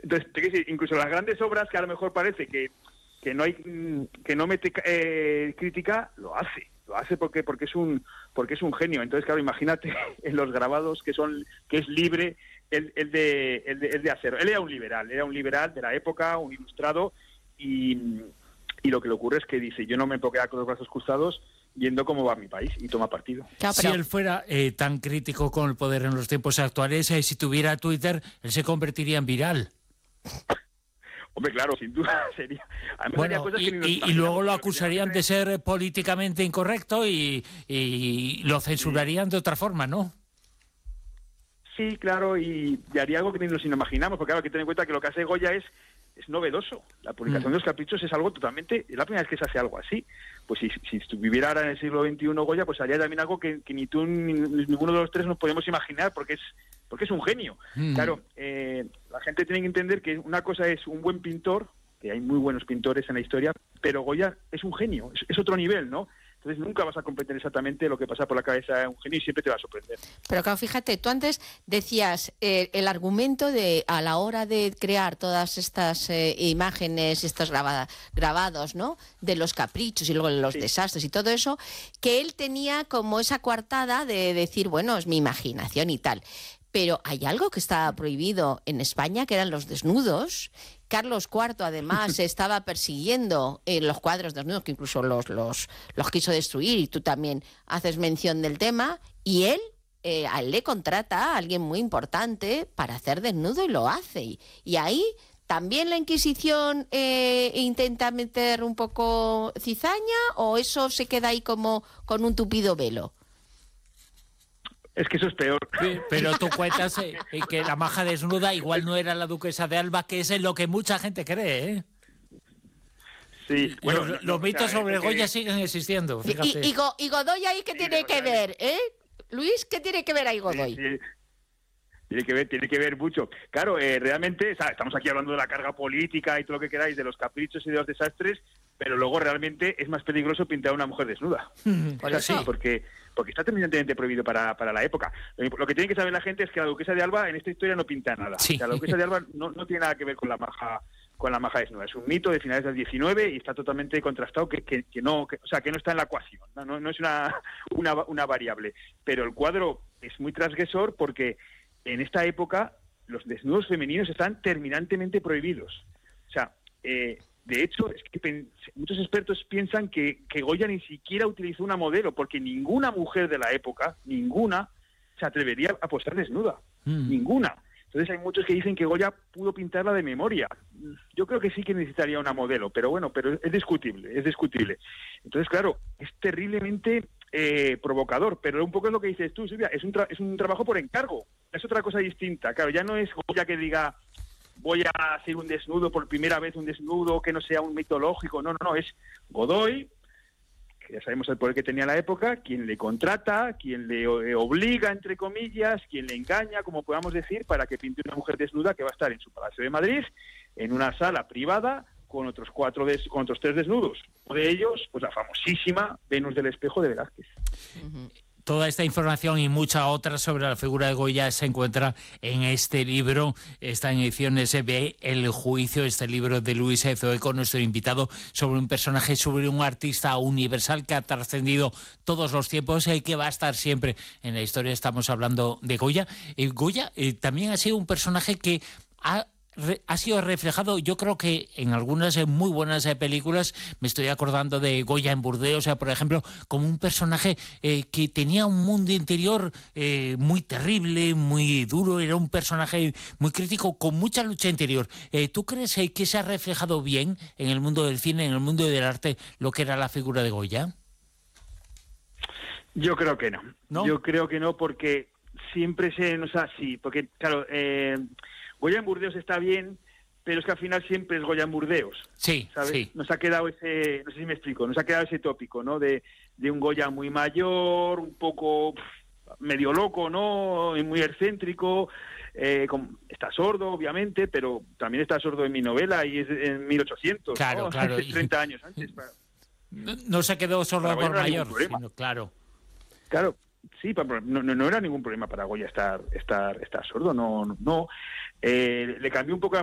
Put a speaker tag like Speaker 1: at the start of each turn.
Speaker 1: Entonces, incluso las grandes obras que a lo mejor parece que no mete crítica, lo hace porque es un genio. Entonces, claro, imagínate en los grabados que es libre el de hacer. Él era un liberal de la época, un ilustrado, y lo que le ocurre es que dice: yo no me puedo quedar con los brazos cruzados viendo cómo va mi país, y toma partido.
Speaker 2: Claro,
Speaker 3: Si él fuera tan crítico con el poder en los tiempos actuales, si tuviera Twitter, él se convertiría en viral.
Speaker 1: Hombre, claro, sin duda sería.
Speaker 3: Bueno, y luego lo acusarían de ser políticamente incorrecto y lo censurarían de otra forma, ¿no?
Speaker 1: Sí, claro, y haría algo que ni nos imaginamos, porque claro, hay que tener en cuenta que lo que hace Goya es novedoso. La publicación de los caprichos es algo totalmente... Es la primera vez que se hace algo así. Pues si viviera ahora en el siglo XXI Goya, pues haría también algo que ni tú ni ninguno de los tres nos podemos imaginar, porque es un genio. Claro, la gente tiene que entender que una cosa es un buen pintor, que hay muy buenos pintores en la historia, pero Goya es un genio, es otro nivel, ¿no? Entonces nunca vas a comprender exactamente lo que pasa por la cabeza de un genio y siempre te va a sorprender.
Speaker 2: Pero claro, fíjate, tú antes decías el argumento de a la hora de crear todas estas imágenes, estos grabados, ¿no? De los caprichos y luego los desastres y todo eso, que él tenía como esa coartada de decir, bueno, es mi imaginación y tal. Pero hay algo que está prohibido en España, que eran los desnudos. Carlos IV, además, estaba persiguiendo los cuadros desnudos, que incluso los quiso destruir, y tú también haces mención del tema, y él, a él le contrata a alguien muy importante para hacer desnudo y lo hace. Y ahí también la Inquisición intenta meter un poco cizaña, ¿o eso se queda ahí como con un tupido velo?
Speaker 1: Es que eso es peor.
Speaker 3: Sí, pero tú cuentas que la maja desnuda igual no era la duquesa de Alba, que es lo que mucha gente cree, ¿eh?
Speaker 1: Sí, bueno,
Speaker 3: los mitos sobre Goya siguen existiendo, fíjate.
Speaker 2: ¿Y Godoy ahí qué tiene que ver, Luis? ¿Qué tiene que ver ahí Godoy?
Speaker 1: Sí. Tiene que ver mucho. Claro, realmente, estamos aquí hablando de la carga política y todo lo que queráis, de los caprichos y de los desastres, pero luego realmente es más peligroso pintar a una mujer desnuda. Porque está terminantemente prohibido para la época. Lo que tiene que saber la gente es que la duquesa de Alba en esta historia no pinta nada.
Speaker 3: Sí.
Speaker 1: O sea, la duquesa de Alba no tiene nada que ver con la maja desnuda. Es un mito de finales del 19 y está totalmente contrastado que no está en la ecuación. No es una variable. Pero el cuadro es muy transgresor porque en esta época los desnudos femeninos están terminantemente prohibidos. O sea, de hecho, es que muchos expertos piensan que Goya ni siquiera utilizó una modelo, porque ninguna mujer de la época, ninguna, se atrevería a posar desnuda. Ninguna. Entonces hay muchos que dicen que Goya pudo pintarla de memoria. Yo creo que sí que necesitaría una modelo, pero es discutible. Entonces, claro, es terriblemente provocador, pero un poco es lo que dices tú, Silvia, es un trabajo por encargo, es otra cosa distinta. Claro, ya no es Goya que diga: voy a hacer un desnudo por primera vez, un desnudo que no sea un mitológico. No, es Godoy, que ya sabemos el poder que tenía en la época, quien le contrata, quien le obliga, entre comillas, quien le engaña, como podamos decir, para que pinte una mujer desnuda que va a estar en su Palacio de Madrid, en una sala privada, con otros 3 desnudos. Uno de ellos, pues la famosísima Venus del Espejo de Velázquez.
Speaker 3: Toda esta información y mucha otra sobre la figura de Goya se encuentra en este libro. Está en ediciones B, El Juicio, este libro de Luis Zoeco, nuestro invitado, sobre un personaje, sobre un artista universal que ha trascendido todos los tiempos y que va a estar siempre en la historia. Estamos hablando de Goya. Goya también ha sido un personaje que ha sido reflejado, yo creo que en algunas muy buenas películas. Me estoy acordando de Goya en Burdeos, por ejemplo, como un personaje que tenía un mundo interior muy terrible, muy duro. Era un personaje muy crítico, con mucha lucha interior. ¿Tú crees que se ha reflejado bien en el mundo del cine, en el mundo del arte, lo que era la figura de Goya?
Speaker 1: Yo creo que no.
Speaker 3: ¿No?
Speaker 1: Yo creo que no, porque siempre sí, porque claro, Goya en Burdeos está bien, pero es que al final siempre es Goya en Burdeos.
Speaker 3: Sí,
Speaker 1: ¿sabes?
Speaker 3: sí.
Speaker 1: Nos ha quedado ese, no sé si me explico, nos ha quedado ese tópico, ¿no? De un Goya muy mayor, un poco medio loco, ¿no? Y muy excéntrico. Está sordo, obviamente, pero también está sordo en mi novela y es en 1800.
Speaker 3: Claro,
Speaker 1: ¿no?
Speaker 3: claro.
Speaker 1: 30 años antes.
Speaker 3: No se quedó sordo por mayor,
Speaker 1: sino,
Speaker 3: claro.
Speaker 1: Claro. Sí, no era ningún problema para Goya estar sordo, no. Le cambió un poco la